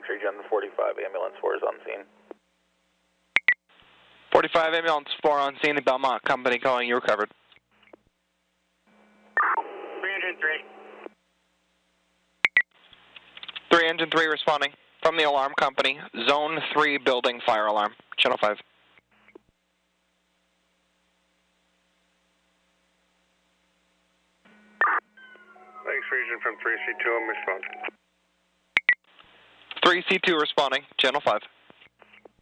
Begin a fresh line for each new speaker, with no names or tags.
Region, the 45 ambulance 4 is on scene.
45 ambulance 4 on scene, the Belmont Company calling you recovered.
3 engine 3.
3 engine 3 responding from the alarm company, zone 3 building fire alarm, channel 5.
Thanks, Region from 3C2, I'm responding.
3C2 responding, channel 5.